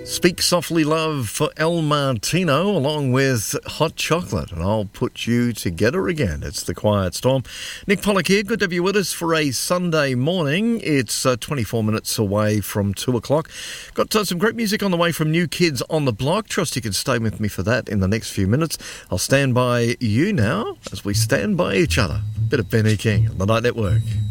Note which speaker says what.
Speaker 1: Speak Softly Love for El Martino along with Hot Chocolate, and I'll put you together again. It's The Quiet Storm. Nick Pollock here. Good to have you with us for a Sunday morning. It's 24 minutes away from 2 o'clock. Got some great music on the way from New Kids on the Block. Trust you can stay with me for that in the next few minutes. I'll stand by you now as we stand by each other. Bit of Benny King on the Night Network.